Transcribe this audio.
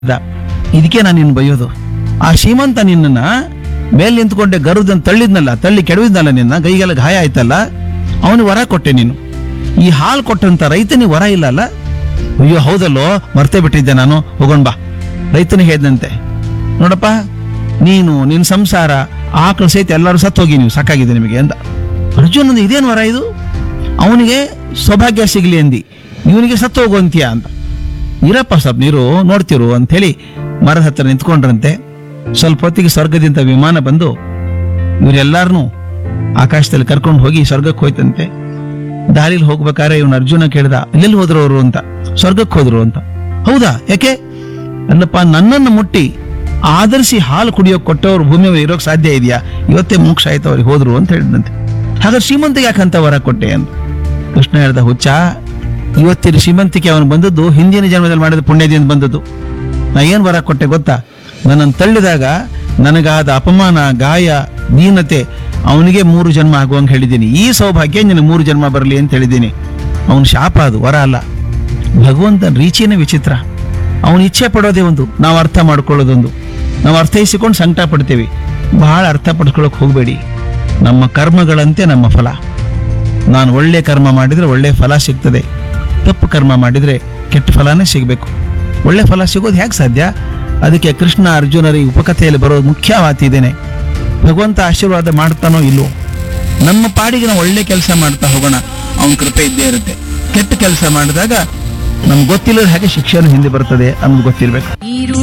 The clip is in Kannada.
ಇದಕ್ಕೆ ನಾನು ನಿನ್ನ ಬೈಯೋದು. ಆ ಶ್ರೀಮಂತ ನಿನ್ನನ್ನ ಮೇಲೆ ನಿಂತ್ಕೊಂಡೆ ಗರುದನ್ ತಳ್ಳಿದ್ನಲ್ಲ, ತಳ್ಳಿ ಕೆಡವಿದ್ನಲ್ಲ, ನಿನ್ನ ಕೈಗೆಲ್ಲ ಗಾಯ ಆಯ್ತಲ್ಲ, ಅವನು ವರ ಕೊಟ್ಟೆ ನೀನು. ಈ ಹಾಲು ಕೊಟ್ಟಂತ ರೈತನಿಗೆ ವರ ಇಲ್ಲ ಅಲ್ಲ? ಅಯ್ಯೋ ಹೌದಲ್ಲೋ, ಮರ್ತೇ ಬಿಟ್ಟಿದ್ದೆ ನಾನು, ಹೋಗೋಣ ಬಾ. ರೈತನಿಗೆ ಹೇಳಿದಂತೆ, ನೋಡಪ್ಪ ನೀನು ನಿನ್ನ ಸಂಸಾರ ಆಕಳು ಸಹಿತ ಎಲ್ಲರೂ ಸತ್ತು ಹೋಗಿ ನೀವು ಸಾಕಾಗಿದೆ ನಿಮಗೆ ಅಂದ. ಅರ್ಜುನ್ ಇದೇನು ವರ ಇದು? ಅವನಿಗೆ ಸೌಭಾಗ್ಯ ಸಿಗ್ಲಿ ಅಂದಿ, ಇವನಿಗೆ ಸತ್ತು ಹೋಗುವಂತೀಯ ಅಂತ. ಇರಪ್ಪ ಸ್ವಲ್ಪ ನೀರು ನೋಡ್ತಿರು ಅಂತ ಹೇಳಿ ಮರದ ಹತ್ರ ನಿಂತ್ಕೊಂಡ್ರಂತೆ. ಸ್ವಲ್ಪ ಹೊತ್ತಿಗೆ ಸ್ವರ್ಗದಿಂದ ವಿಮಾನ ಬಂದು ಇವರೆಲ್ಲಾರನು ಆಕಾಶದಲ್ಲಿ ಕರ್ಕೊಂಡು ಹೋಗಿ ಸ್ವರ್ಗಕ್ಕೆ ಹೋಯ್ತಂತೆ. ದಾರಿಲಿ ಹೋಗ್ಬೇಕಾದ್ರೆ ಇವನು ಅರ್ಜುನ ಕೇಳ್ದ, ಎಲ್ಲೆಲ್ಲಿ ಹೋದ್ರು ಅವರು ಅಂತ. ಸ್ವರ್ಗಕ್ಕೆ ಹೋದ್ರು ಅಂತ. ಹೌದಾ, ಯಾಕೆ? ಅಲ್ಲಪ್ಪ, ನನ್ನನ್ನು ಮುಟ್ಟಿ ಆದರಿಸಿ ಹಾಲು ಕುಡಿಯೋಕೆ ಕೊಟ್ಟವ್ರು ಭೂಮಿ ಮೇಲೆ ಇರೋಕೆ ಸಾಧ್ಯ ಇದೆಯಾ? ಇವತ್ತೇ ಮೋಕ್ಷ ಆಯ್ತು ಅವ್ರಿಗೆ ಹೋದ್ರು ಅಂತ ಹೇಳಿದಂತೆ. ಹಾಗಾದ್ರೆ ಶ್ರೀಮಂತಿಗೆ ಯಾಕಂತ ವರ ಕೊಟ್ಟೆ ಅಂತ ಕೃಷ್ಣ ಹೇಳ್ದ, ಹುಚ್ಚ, ಇವತ್ತಿನ ಶ್ರೀಮಂತಿಕೆ ಅವನು ಬಂದದ್ದು ಹಿಂದಿನ ಜನ್ಮದಲ್ಲಿ ಮಾಡಿದ ಪುಣ್ಯದಿಂದ ಬಂದದ್ದು. ನಾ ಏನ್ ವರ ಕೊಟ್ಟೆ ಗೊತ್ತಾ? ನನ್ನನ್ನು ತಳ್ಳಿದಾಗ ನನಗಾದ ಅಪಮಾನ, ಗಾಯ, ದೀನತೆ ಅವನಿಗೆ 3 ಜನ್ಮ ಆಗುವಂಗ ಹೇಳಿದ್ದೀನಿ. ಈ ಸೌಭಾಗ್ಯ ನಿನಗೆ 3 ಜನ್ಮ ಬರಲಿ ಅಂತ ಹೇಳಿದ್ದೀನಿ. ಅವನ ಶಾಪ, ಅದು ವರ ಅಲ್ಲ. ಭಗವಂತನ ರೀತಿಯೇ ವಿಚಿತ್ರ. ಅವನು ಇಚ್ಛೆ ಪಡೋದೇ ಒಂದು, ನಾವು ಅರ್ಥ ಮಾಡ್ಕೊಳ್ಳೋದೊಂದು. ನಾವು ಅರ್ಥೈಸಿಕೊಂಡು ಸಂಕಟ ಪಡ್ತೇವೆ. ಬಹಳ ಅರ್ಥ ಪಡ್ಕೊಳ್ಳೋಕೆ ಹೋಗಬೇಡಿ. ನಮ್ಮ ಕರ್ಮಗಳಂತೆ ನಮ್ಮ ಫಲ. ನಾನು ಒಳ್ಳೆ ಕರ್ಮ ಮಾಡಿದ್ರೆ ಒಳ್ಳೆ ಫಲ ಸಿಗ್ತದೆ, ತಪ್ಪು ಕರ್ಮ ಮಾಡಿದ್ರೆ ಕೆಟ್ಟ ಫಲನೇ ಸಿಗಬೇಕು. ಒಳ್ಳೆ ಫಲ ಸಿಗೋದು ಹೇಗೆ ಸಾಧ್ಯ? ಅದಕ್ಕೆ ಕೃಷ್ಣ ಅರ್ಜುನರಿಗೆ ಉಪಕಥೆಯಲ್ಲಿ ಬರೋದು ಮುಖ್ಯ ಮಾತಿದ್ದೇನೆ. ಭಗವಂತ ಆಶೀರ್ವಾದ ಮಾಡ್ತಾನೋ ಇಲ್ಲೋ, ನಮ್ಮ ಪಾಡಿಗೆ ನಾವು ಒಳ್ಳೆ ಕೆಲಸ ಮಾಡ್ತಾ ಹೋಗೋಣ, ಅವನ ಕೃಪೆ ಇದ್ದೇ ಇರುತ್ತೆ. ಕೆಟ್ಟ ಕೆಲಸ ಮಾಡಿದಾಗ ನಮ್ಗೆ ಗೊತ್ತಿಲ್ಲದ ಹಾಗೆ ಶಿಕ್ಷೆಯನ್ನು ಹಿಂದೆ ಬರ್ತದೆ ಅನ್ನೋದು ಗೊತ್ತಿರ್ಬೇಕು.